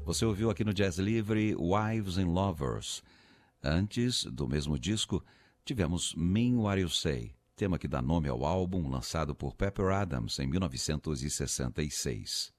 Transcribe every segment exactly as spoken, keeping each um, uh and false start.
Você ouviu aqui no Jazz Livre Wives and Lovers. Antes, do mesmo disco, tivemos Mean What You Say, tema que dá nome ao álbum lançado por Pepper Adams em mil novecentos e sessenta e seis.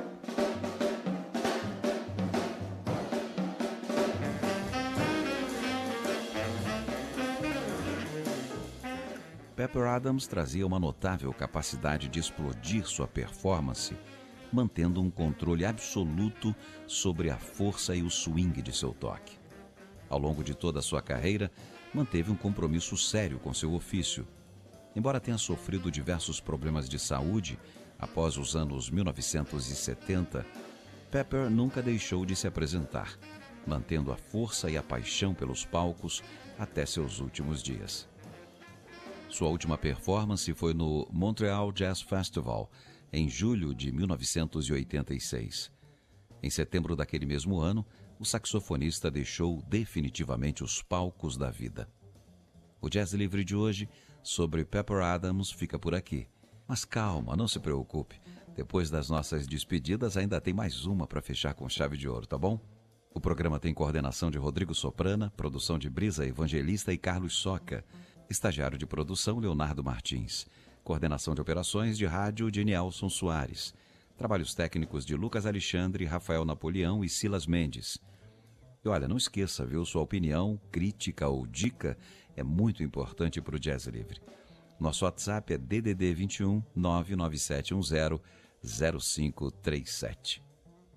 Pepper Adams trazia uma notável capacidade de explodir sua performance, mantendo um controle absoluto sobre a força e o swing de seu toque. Ao longo de toda a sua carreira, manteve um compromisso sério com seu ofício. Embora tenha sofrido diversos problemas de saúde após os anos mil novecentos e setenta, Pepper nunca deixou de se apresentar, mantendo a força e a paixão pelos palcos até seus últimos dias. Sua última performance foi no Montreal Jazz Festival, em julho de mil novecentos e oitenta e seis. Em setembro daquele mesmo ano, o saxofonista deixou definitivamente os palcos da vida. O Jazz Livre de hoje, sobre Pepper Adams, fica por aqui. Mas calma, não se preocupe. Depois das nossas despedidas, ainda tem mais uma para fechar com chave de ouro, tá bom? O programa tem coordenação de Rodrigo Soprana, produção de Brisa Evangelista e Carlos Soca, estagiário de produção Leonardo Martins, coordenação de operações de rádio de Nielson Soares, trabalhos técnicos de Lucas Alexandre, Rafael Napoleão e Silas Mendes. E olha, não esqueça, viu? Sua opinião, crítica ou dica é muito importante para o Jazz Livre. Nosso WhatsApp é D D D vinte e um, nove nove sete um zero, zero cinco três sete.